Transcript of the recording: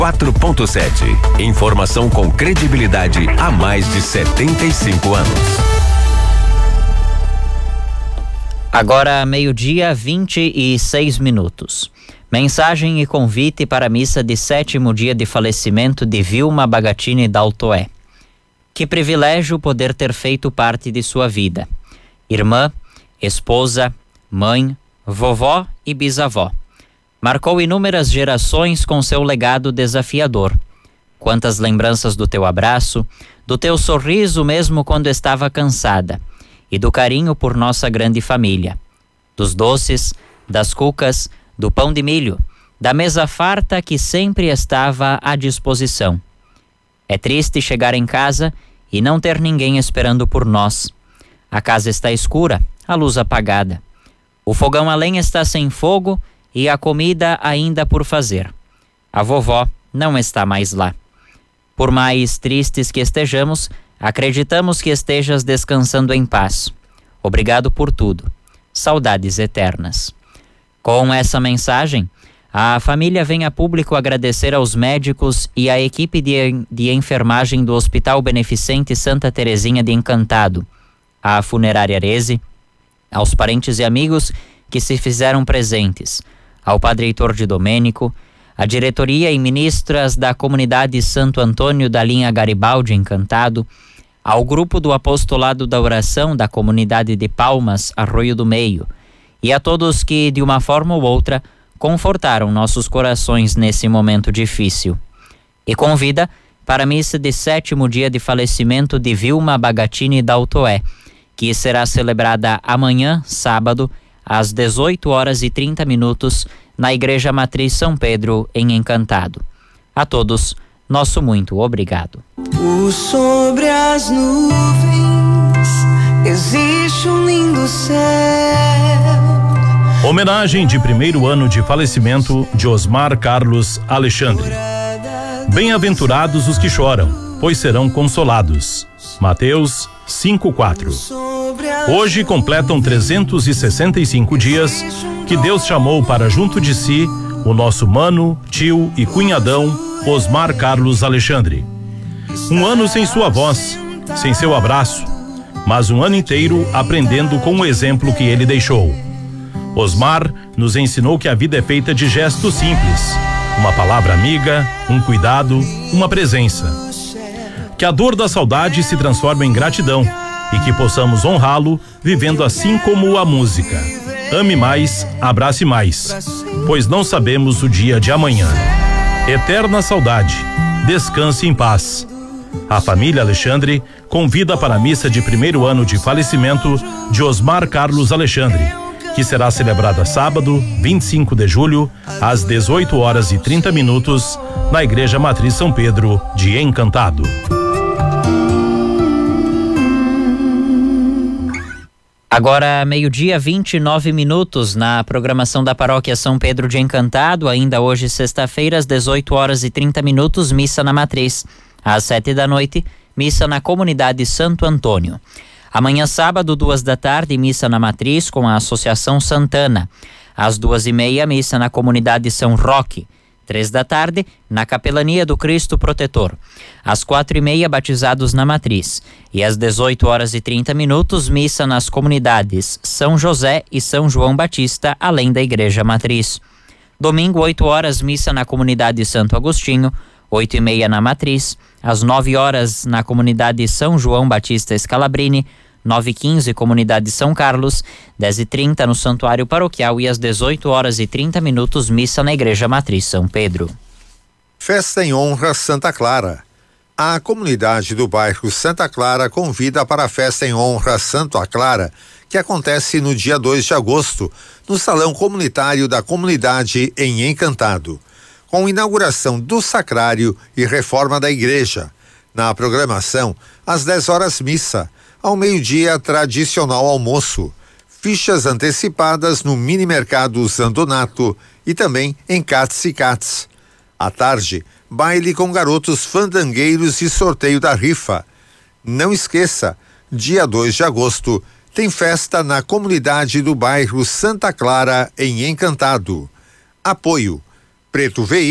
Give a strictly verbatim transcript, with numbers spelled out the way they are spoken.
quatro ponto sete. Informação com credibilidade há mais de setenta e cinco anos. Agora, meio-dia, vinte e seis minutos. Mensagem e convite para a missa de sétimo dia de falecimento de Vilma Bagatini Daltoé. Que privilégio poder ter feito parte de sua vida. Irmã, esposa, mãe, vovó e bisavó. Marcou inúmeras gerações com seu legado desafiador. Quantas lembranças do teu abraço, do teu sorriso mesmo quando estava cansada, e do carinho por nossa grande família. Dos doces, das cucas, do pão de milho, da mesa farta que sempre estava à disposição. É triste chegar em casa e não ter ninguém esperando por nós. A casa está escura, a luz apagada. O fogão a lenha está sem fogo e a comida ainda por fazer. A vovó não está mais lá. Por mais tristes que estejamos, acreditamos que estejas descansando em paz. Obrigado por tudo. Saudades eternas. Com essa mensagem, a família vem a público agradecer aos médicos e à equipe de, de enfermagem do Hospital Beneficente Santa Terezinha de Encantado, à Funerária Arese, aos parentes e amigos que se fizeram presentes, ao Padre Heitor de Domênico, à diretoria e ministras da comunidade Santo Antônio da linha Garibaldi Encantado, ao grupo do Apostolado da Oração da comunidade de Palmas, Arroio do Meio, e a todos que, de uma forma ou outra, confortaram nossos corações nesse momento difícil. E convida para a missa de sétimo dia de falecimento de Vilma Bagatini Daltoé, que será celebrada amanhã, sábado, às dezoito horas e trinta minutos, na Igreja Matriz São Pedro, em Encantado. A todos, nosso muito obrigado. Por sobre as nuvens existe um lindo céu. Homenagem de primeiro ano de falecimento de Osmar Carlos Alexandre. Bem-aventurados os que choram, pois serão consolados. Mateus cinco, quatro. Hoje completam trezentos e sessenta e cinco dias que Deus chamou para junto de si o nosso mano, tio e cunhadão Osmar Carlos Alexandre. Um ano sem sua voz, sem seu abraço, mas um ano inteiro aprendendo com o exemplo que ele deixou. Osmar nos ensinou que a vida é feita de gestos simples, uma palavra amiga, um cuidado, uma presença. Que a dor da saudade se transforme em gratidão e que possamos honrá-lo vivendo assim como a música. Ame mais, abrace mais, pois não sabemos o dia de amanhã. Eterna saudade, descanse em paz. A família Alexandre convida para a missa de primeiro ano de falecimento de Osmar Carlos Alexandre, que será celebrada sábado, vinte e cinco de julho, às dezoito horas e trinta minutos, na Igreja Matriz São Pedro de Encantado. Agora, meio-dia, vinte e nove minutos, na programação da Paróquia São Pedro de Encantado, ainda hoje, sexta-feira, às dezoito horas e trinta minutos, missa na Matriz. Às sete da noite, missa na comunidade Santo Antônio. Amanhã, sábado, duas da tarde, missa na Matriz com a Associação Santana. Às duas e meia, missa na comunidade São Roque. Três da tarde, na Capelania do Cristo Protetor. Às quatro e meia, batizados na Matriz. E às dezoito horas e trinta minutos, missa nas comunidades São José e São João Batista, além da Igreja Matriz. Domingo, oito horas, missa na comunidade Santo Agostinho. Oito e meia na Matriz. Às nove horas, na comunidade São João Batista Scalabrini. nove e quinze, comunidade São Carlos. dez e trinta no Santuário Paroquial e às dezoito horas e trinta minutos, missa na Igreja Matriz São Pedro. Festa em honra Santa Clara. A comunidade do bairro Santa Clara convida para a festa em honra Santa Clara, que acontece no dia dois de agosto, no Salão Comunitário da Comunidade em Encantado, com inauguração do sacrário e reforma da igreja. Na programação, às dez horas missa, ao meio-dia tradicional almoço, fichas antecipadas no mini mercado Zandonato e também em Cats e Cats. À tarde, baile com garotos fandangueiros e sorteio da rifa. Não esqueça, dia dois de agosto, tem festa na comunidade do bairro Santa Clara em Encantado. Apoio Preto Veículo.